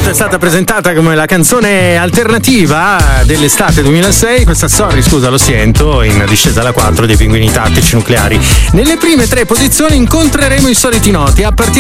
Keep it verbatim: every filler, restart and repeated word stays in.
è stata presentata come la canzone alternativa dell'estate duemilasei. Questa Sorry, scusa, lo sento, in discesa alla quattro dei Pinguini Tattici Nucleari. Nelle prime tre posizioni incontreremo i soliti noti, a partire